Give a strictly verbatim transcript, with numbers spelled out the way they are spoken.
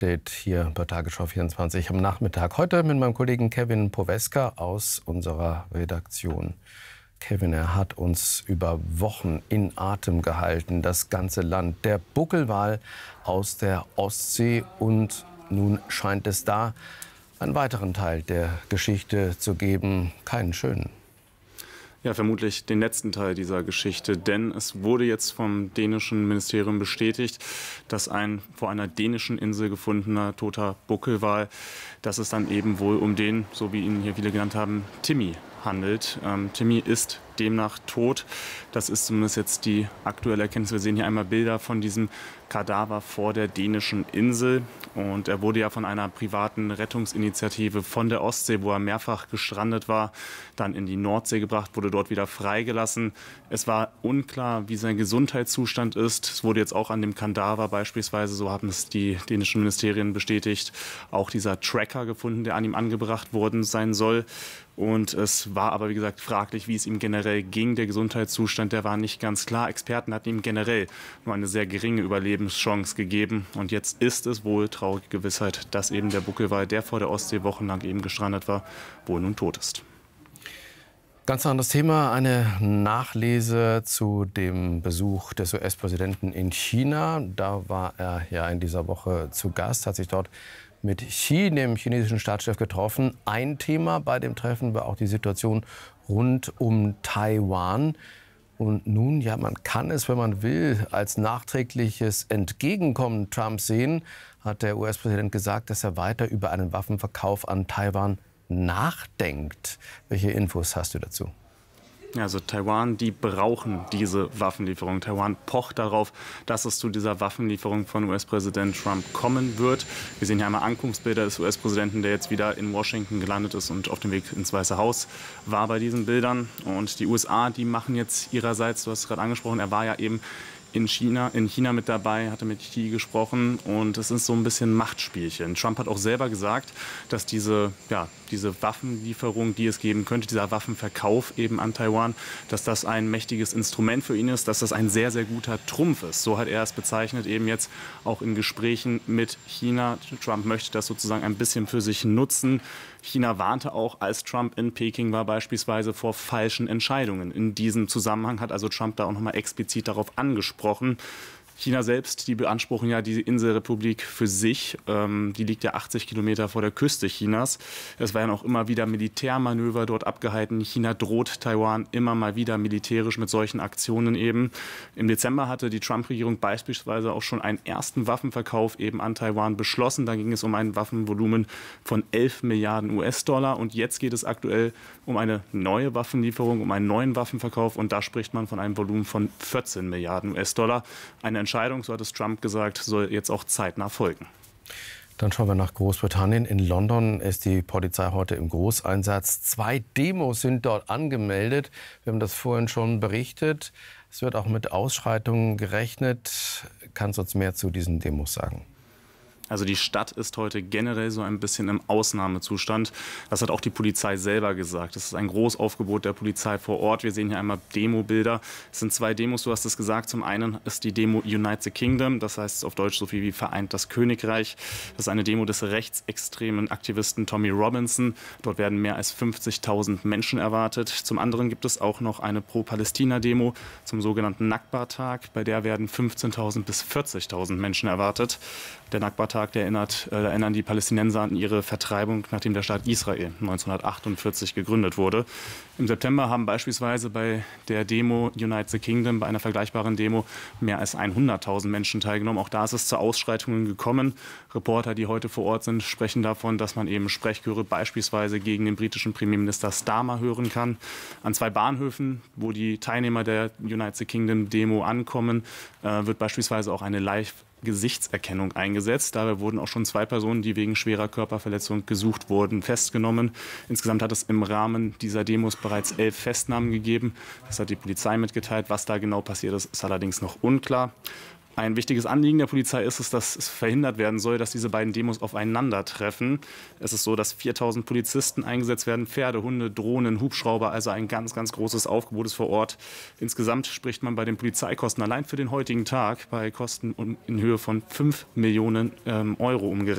Update hier bei Tagesschau vierundzwanzig am Nachmittag. Heute mit meinem Kollegen Kevin Poweska aus unserer Redaktion. Kevin, er hat uns über Wochen in Atem gehalten, das ganze Land. Der Buckelwal aus der Ostsee, und nun scheint es da einen weiteren Teil der Geschichte zu geben, keinen schönen. Ja, vermutlich den letzten Teil dieser Geschichte, denn es wurde jetzt vom dänischen Ministerium bestätigt, dass ein vor einer dänischen Insel gefundener toter Buckelwal, dass es dann eben wohl um den, so wie ihn hier viele genannt haben, Timmy handelt. Ähm, Timmy ist demnach tot. Das ist zumindest jetzt die aktuelle Erkenntnis. Wir sehen hier einmal Bilder von diesem Kadaver vor der dänischen Insel. Und er wurde ja von einer privaten Rettungsinitiative von der Ostsee, wo er mehrfach gestrandet war, dann in die Nordsee gebracht, wurde dort wieder freigelassen. Es war unklar, wie sein Gesundheitszustand ist. Es wurde jetzt auch an dem Kadaver beispielsweise, so haben es die dänischen Ministerien bestätigt, auch dieser Tracker gefunden, der an ihm angebracht worden sein soll. Und es war aber, wie gesagt, fraglich, wie es ihm generell ging. Der Gesundheitszustand, der war nicht ganz klar. Experten hatten ihm generell nur eine sehr geringe Überlebenschance gegeben. Und jetzt ist es wohl traurige Gewissheit, dass eben der Buckelwal, der vor der Ostsee wochenlang eben gestrandet war, wohl nun tot ist. Ganz anderes Thema, eine Nachlese zu dem Besuch des U S-Präsidenten in China. Da war er ja in dieser Woche zu Gast, hat sich dort mit Xi, dem chinesischen Staatschef, getroffen. Ein Thema bei dem Treffen war auch die Situation rund um Taiwan. Und nun, ja, man kann es, wenn man will, als nachträgliches Entgegenkommen Trumps sehen, hat der U S-Präsident gesagt, dass er weiter über einen Waffenverkauf an Taiwan nachdenkt. Welche Infos hast du dazu? Also Taiwan, die brauchen diese Waffenlieferung. Taiwan pocht darauf, dass es zu dieser Waffenlieferung von U S-Präsident Trump kommen wird. Wir sehen hier einmal Ankunftsbilder des U S-Präsidenten, der jetzt wieder in Washington gelandet ist und auf dem Weg ins Weiße Haus war bei diesen Bildern. Und die U S A, die machen jetzt ihrerseits, du hast es gerade angesprochen, er war ja eben in China, in China mit dabei, hatte mit Xi gesprochen, und es ist so ein bisschen Machtspielchen. Trump hat auch selber gesagt, dass diese, ja, diese Waffenlieferung, die es geben könnte, dieser Waffenverkauf eben an Taiwan, dass das ein mächtiges Instrument für ihn ist, dass das ein sehr, sehr guter Trumpf ist. So hat er es bezeichnet, eben jetzt auch in Gesprächen mit China. Trump möchte das sozusagen ein bisschen für sich nutzen. China warnte auch, als Trump in Peking war, beispielsweise vor falschen Entscheidungen. In diesem Zusammenhang hat also Trump da auch noch mal explizit darauf angesprochen. China selbst, die beanspruchen ja die Inselrepublik für sich. Ähm, die liegt ja achtzig Kilometer vor der Küste Chinas. Es werden auch immer wieder Militärmanöver dort abgehalten. China droht Taiwan immer mal wieder militärisch mit solchen Aktionen eben. Im Dezember hatte die Trump-Regierung beispielsweise auch schon einen ersten Waffenverkauf eben an Taiwan beschlossen. Da ging es um ein Waffenvolumen von elf Milliarden U S-Dollar. Und jetzt geht es aktuell um eine neue Waffenlieferung, um einen neuen Waffenverkauf. Und da spricht man von einem Volumen von vierzehn Milliarden U S-Dollar. Eine Entscheidung, so hat es Trump gesagt, soll jetzt auch zeitnah folgen. Dann schauen wir nach Großbritannien. In London ist die Polizei heute im Großeinsatz. Zwei Demos sind dort angemeldet. Wir haben das vorhin schon berichtet. Es wird auch mit Ausschreitungen gerechnet. Kannst du uns mehr zu diesen Demos sagen? Also die Stadt ist heute generell so ein bisschen im Ausnahmezustand. Das hat auch die Polizei selber gesagt. Es ist ein Großaufgebot der Polizei vor Ort. Wir sehen hier einmal Demobilder. Es sind zwei Demos, du hast es gesagt. Zum einen ist die Demo Unite the Kingdom, das heißt auf Deutsch so viel wie Vereint das Königreich. Das ist eine Demo des rechtsextremen Aktivisten Tommy Robinson. Dort werden mehr als fünfzigtausend Menschen erwartet. Zum anderen gibt es auch noch eine Pro-Palästina-Demo zum sogenannten Nakba-Tag. Bei der werden fünfzehntausend bis vierzigtausend Menschen erwartet. Der Nakba-Tag, der erinnert, äh, erinnern die Palästinenser an ihre Vertreibung, nachdem der Staat Israel neunzehnhundertachtundvierzig gegründet wurde. Im September haben beispielsweise bei der Demo Unite the Kingdom, bei einer vergleichbaren Demo, mehr als hunderttausend Menschen teilgenommen. Auch da ist es zu Ausschreitungen gekommen. Reporter, die heute vor Ort sind, sprechen davon, dass man eben Sprechchöre beispielsweise gegen den britischen Premierminister Starmer hören kann. An zwei Bahnhöfen, wo die Teilnehmer der Unite the Kingdom Demo ankommen, äh, wird beispielsweise auch eine Live- Gesichtserkennung eingesetzt. Dabei wurden auch schon zwei Personen, die wegen schwerer Körperverletzung gesucht wurden, festgenommen. Insgesamt hat es im Rahmen dieser Demos bereits elf Festnahmen gegeben. Das hat die Polizei mitgeteilt. Was da genau passiert ist, ist allerdings noch unklar. Ein wichtiges Anliegen der Polizei ist es, dass es verhindert werden soll, dass diese beiden Demos aufeinandertreffen. Es ist so, dass viertausend Polizisten eingesetzt werden, Pferde, Hunde, Drohnen, Hubschrauber, also ein ganz, ganz großes Aufgebot ist vor Ort. Insgesamt spricht man bei den Polizeikosten allein für den heutigen Tag bei Kosten in Höhe von fünf Millionen Euro umgerechnet.